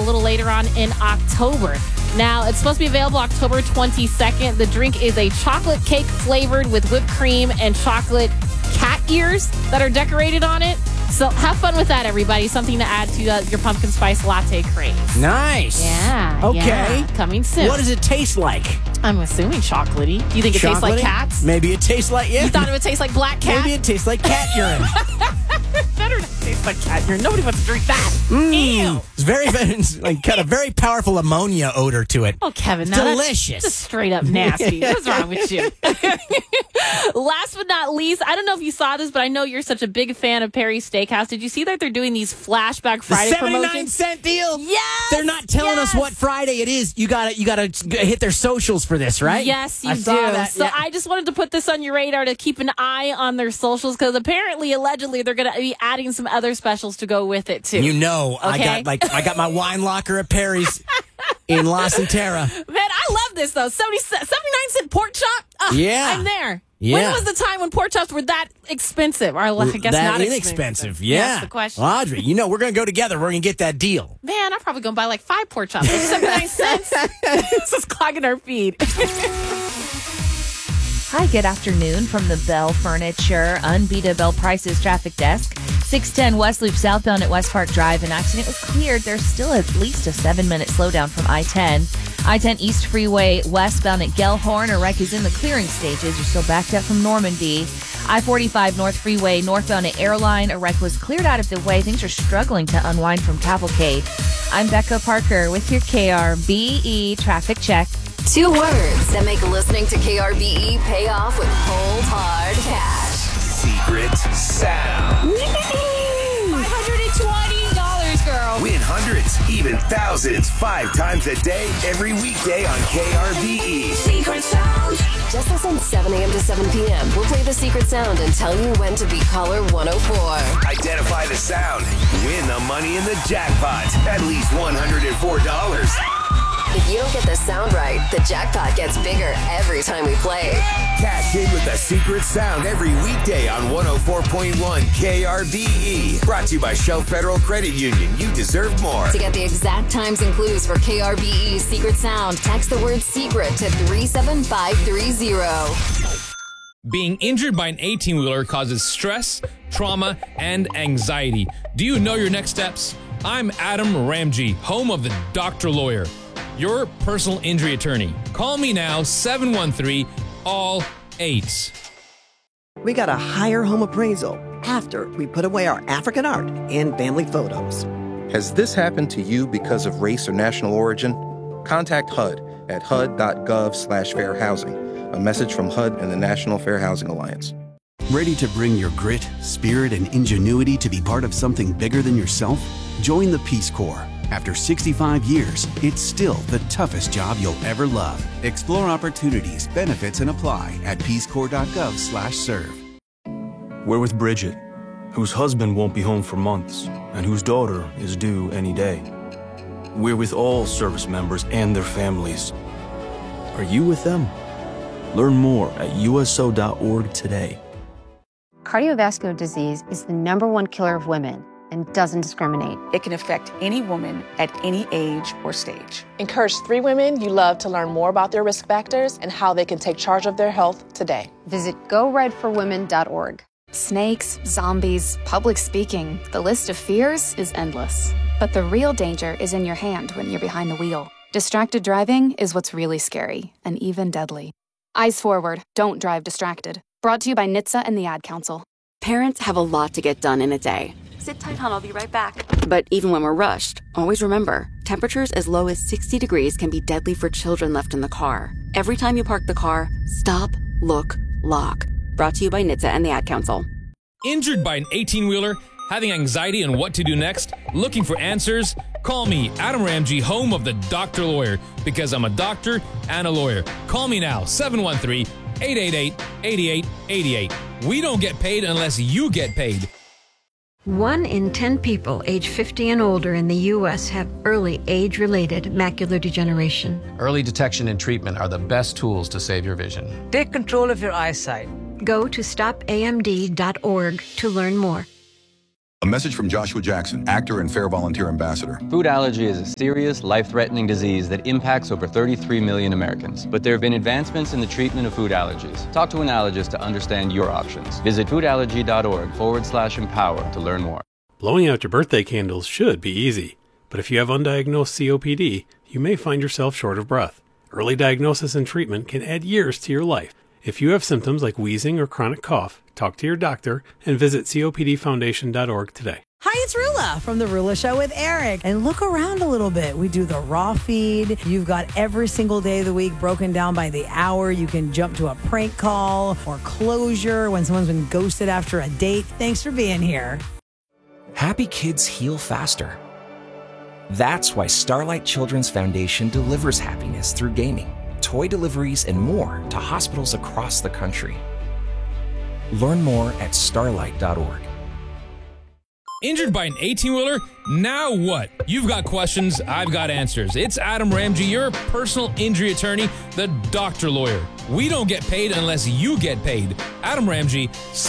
little later on in October. Now, it's supposed to be available October 22nd. The drink is a chocolate cake flavored with whipped cream and chocolate cat ears that are decorated on it. So have fun with that, everybody. Something to add to your pumpkin spice latte craze. Nice. Yeah. Okay. Yeah. Coming soon. What does it taste like? I'm assuming chocolatey. Do you think it tastes like cats? Maybe it tastes like, You thought it would taste like black cat? Maybe it tastes like cat urine. Better not taste like cat urine. Nobody wants to drink that. Ew. It's very, got a very powerful ammonia odor to it. Oh, Kevin. It's now delicious. That's just straight up nasty. What's wrong with you? Last but not least, I don't know if you saw this, but I know you're such a big fan of Perry's Steakhouse. Did you see that they're doing these Flashback Friday the promotions? 79-cent deal? Yes! They're not telling us what Friday it is. You gotta hit their socials for this, right? Yes, you I do. saw that, So yeah. I just wanted to put this on your radar to keep an eye on their socials because apparently, allegedly, they're going to be adding some other specials to go with it too. You know, Okay. I got my wine locker at Perry's in La Centera. Man, I love this though. 79-cent pork chop. Yeah. I'm there. Yeah. When was the time when pork chops were that expensive? Or I guess that not inexpensive. Yeah. That's the question. Well, Audrey, we're going to go together. We're going to get that deal. Man, I'm probably going to buy like 5 pork chops. 79 cents. This is clogging our feed. Hi, good afternoon from the Bell Furniture Unbeatable Prices Traffic Desk. 610 West Loop southbound at West Park Drive. An accident was cleared. There's still at least a 7-minute slowdown from I-10. I-10 East Freeway westbound at Gellhorn. A wreck is in the clearing stages. You're still backed up from Normandy. I-45 North Freeway northbound at Airline. A wreck was cleared out of the way. Things are struggling to unwind from Cavalcade. I'm Becca Parker with your KRBE Traffic Check. 2 words that make listening to KRBE pay off with cold, hard cash. Secret sound. $520, girl. Win hundreds, even thousands, 5 times a day, every weekday on KRBE. Secret sound. Just listen 7 a.m. to 7 p.m. We'll play the secret sound and tell you when to be caller 104. Identify the sound. Win the money in the jackpot. At least $104. If you don't get the sound right, the jackpot gets bigger every time we play. Cash in with the secret sound every weekday on 104.1 KRBE. Brought to you by Shell Federal Credit Union. You deserve more. To get the exact times and clues for KRBE's secret sound, text the word secret to 37530. Being injured by an 18-wheeler causes stress, trauma, and anxiety. Do you know your next steps? I'm Adam Ramji, home of the Dr. Lawyer, your personal injury attorney. Call me now, 713-ALL-8. We got a higher home appraisal after we put away our African art and family photos. Has this happened to you because of race or national origin? Contact HUD at hud.gov/fair housing. A message from HUD and the National Fair Housing Alliance. Ready to bring your grit, spirit, and ingenuity to be part of something bigger than yourself? Join the Peace Corps. After 65 years, it's still the toughest job you'll ever love. Explore opportunities, benefits, and apply at peacecorps.gov/serve. We're with Bridget, whose husband won't be home for months and whose daughter is due any day. We're with all service members and their families. Are you with them? Learn more at USO.org today. Cardiovascular disease is the #1 killer of women and doesn't discriminate. It can affect any woman at any age or stage. Encourage 3 women you love to learn more about their risk factors and how they can take charge of their health today. Visit GoRedForWomen.org. Snakes, zombies, public speaking. The list of fears is endless. But the real danger is in your hand when you're behind the wheel. Distracted driving is what's really scary and even deadly. Eyes forward. Don't drive distracted. Brought to you by NHTSA and the Ad Council. Parents have a lot to get done in a day. Sit tight, hon. I'll be right back. But even when we're rushed, always remember, temperatures as low as 60 degrees can be deadly for children left in the car. Every time you park the car, stop, look, lock. Brought to you by NHTSA and the Ad Council. Injured by an 18-wheeler? Having anxiety on what to do next? Looking for answers? Call me, Adam Ramji, home of the Dr. Lawyer, because I'm a doctor and a lawyer. Call me now, 713-888-8888. We don't get paid unless you get paid. 1 in 10 people age 50 and older in the U.S. have early age-related macular degeneration. Early detection and treatment are the best tools to save your vision. Take control of your eyesight. Go to stopamd.org to learn more. A message from Joshua Jackson, actor and Fair Volunteer Ambassador. Food allergy is a serious, life-threatening disease that impacts over 33 million Americans. But there have been advancements in the treatment of food allergies. Talk to an allergist to understand your options. Visit foodallergy.org/empower to learn more. Blowing out your birthday candles should be easy. But if you have undiagnosed COPD, you may find yourself short of breath. Early diagnosis and treatment can add years to your life. If you have symptoms like wheezing or chronic cough, talk to your doctor and visit copdfoundation.org today. Hi, it's Rula from The Rula Show with Eric. And look around a little bit. We do the raw feed. You've got every single day of the week broken down by the hour. You can jump to a prank call or closure when someone's been ghosted after a date. Thanks for being here. Happy kids heal faster. That's why Starlight Children's Foundation delivers happiness through gaming, toy deliveries, and more to hospitals across the country. Learn more at starlight.org. Injured by an 18-wheeler? Now what? You've got questions, I've got answers. It's Adam Ramsey, your personal injury attorney, the doctor lawyer. We don't get paid unless you get paid. Adam Ramsey,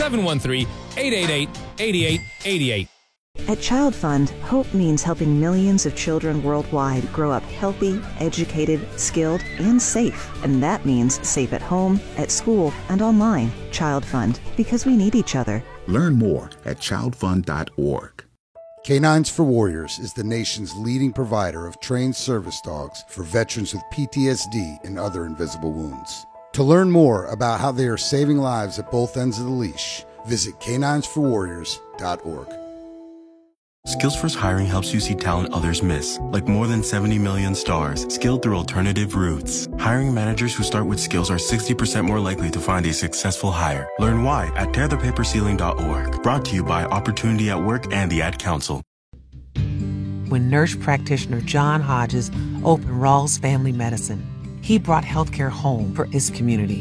713-888-8888. At Child Fund, hope means helping millions of children worldwide grow up healthy, educated, skilled, and safe. And that means safe at home, at school, and online. Child Fund, because we need each other. Learn more at childfund.org. Canines for Warriors is the nation's leading provider of trained service dogs for veterans with PTSD and other invisible wounds. To learn more about how they are saving lives at both ends of the leash, visit caninesforwarriors.org. Skills First Hiring helps you see talent others miss, like more than 70 million stars, skilled through alternative routes. Hiring managers who start with skills are 60% more likely to find a successful hire. Learn why at tearthepaperceiling.org. Brought to you by Opportunity at Work and the Ad Council. When nurse practitioner John Hodges opened Rawls Family Medicine, he brought healthcare home for his community.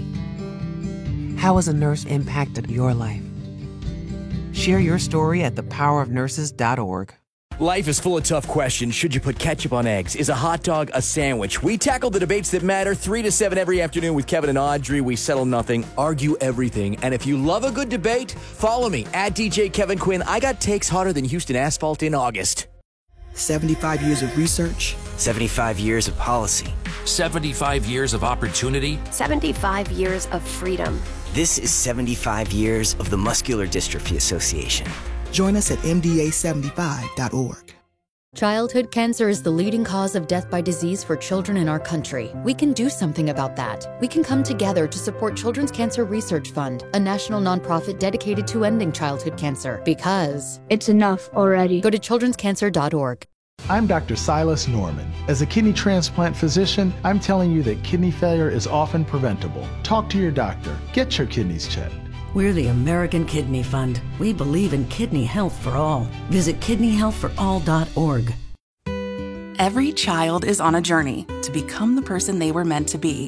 How has a nurse impacted your life? Share your story at thepowerofnurses.org. Life is full of tough questions. Should you put ketchup on eggs? Is a hot dog a sandwich? We tackle the debates that matter 3 to 7 every afternoon with Kevin and Audrey. We settle nothing, argue everything. And if you love a good debate, follow me at DJ Kevin Quinn. I got takes hotter than Houston asphalt in August. 75 years of research. 75 years of policy. 75 years of opportunity. 75 years of freedom. This is 75 years of the Muscular Dystrophy Association. Join us at mda75.org. Childhood cancer is the leading cause of death by disease for children in our country. We can do something about that. We can come together to support Children's Cancer Research Fund, a national nonprofit dedicated to ending childhood cancer. Because it's enough already. Go to childrenscancer.org. I'm Dr. Silas Norman. As a kidney transplant physician, I'm telling you that kidney failure is often preventable. Talk to your doctor. Get your kidneys checked. We're the American Kidney Fund. We believe in kidney health for all. Visit kidneyhealthforall.org. Every child is on a journey to become the person they were meant to be.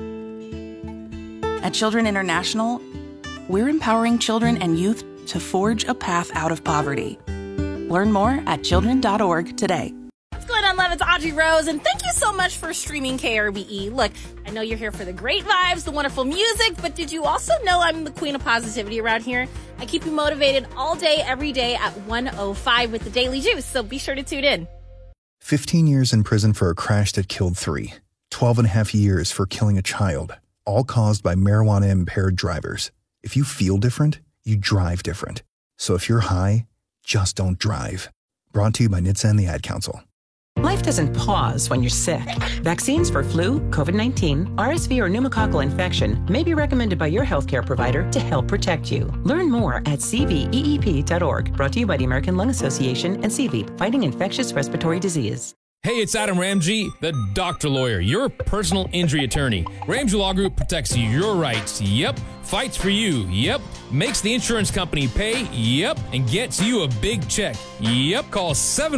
At Children International, we're empowering children and youth to forge a path out of poverty. Learn more at children.org today. What's going on, love? It's Audrey Rose, and thank you so much for streaming KRBE. Look, I know you're here for the great vibes, the wonderful music, but did you also know I'm the queen of positivity around here? I keep you motivated all day, every day at 1:05 with the Daily Juice, so be sure to tune in. 15 years in prison for a crash that killed 3. 12 and a half years for killing a child, all caused by marijuana-impaired drivers. If you feel different, you drive different. So if you're high, just don't drive. Brought to you by NHTSA and the Ad Council. Life doesn't pause when you're sick. Vaccines for flu, COVID-19, RSV, or pneumococcal infection may be recommended by your healthcare provider to help protect you. Learn more at cveep.org. Brought to you by the American Lung Association and CVEEP, fighting infectious respiratory disease. Hey, it's Adam Ramsey, the doctor lawyer, your personal injury attorney. Ramsey Law Group protects your rights. Yep. Fights for you. Yep. Makes the insurance company pay. Yep. And gets you a big check. Yep. Call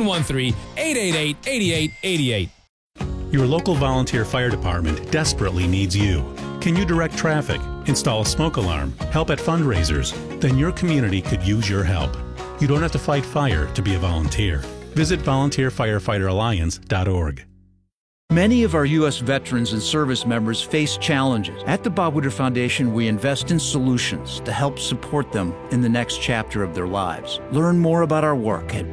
713-888-8888. Your local volunteer fire department desperately needs you. Can you direct traffic, install a smoke alarm, help at fundraisers? Then your community could use your help. You don't have to fight fire to be a volunteer. Visit volunteerfirefighteralliance.org. Many of our U.S. veterans and service members face challenges. At the Bob Woodward Foundation, we invest in solutions to help support them in the next chapter of their lives. Learn more about our work at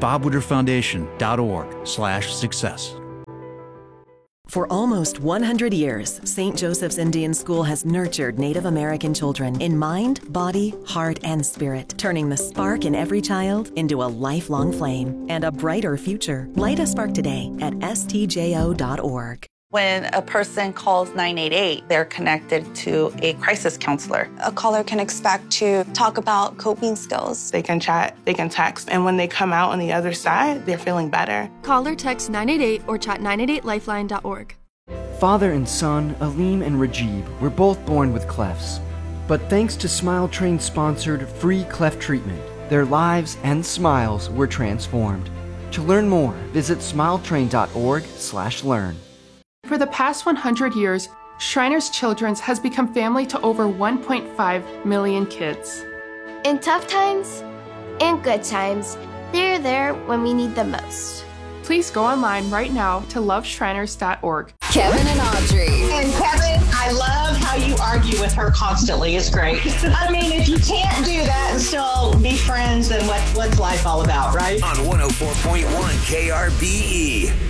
bobwoodwardfoundation.org/success. For almost 100 years, St. Joseph's Indian School has nurtured Native American children in mind, body, heart, and spirit, turning the spark in every child into a lifelong flame and a brighter future. Light a spark today at stjo.org. When a person calls 988, they're connected to a crisis counselor. A caller can expect to talk about coping skills. They can chat, they can text, and when they come out on the other side, they're feeling better. Call or text 988 or chat 988lifeline.org. Father and son, Aleem and Rajib, were both born with clefts. But thanks to Smile Train sponsored free cleft treatment, their lives and smiles were transformed. To learn more, visit smiletrain.org/learn. For the past 100 years, Shriners Children's has become family to over 1.5 million kids. In tough times and good times, they're there when we need them most. Please go online right now to loveshriners.org. Kevin and Audrey. And Kevin, I love how you argue with her constantly. It's great. I mean, if you can't do that and still be friends, then what's life all about, right? On 104.1 KRBE.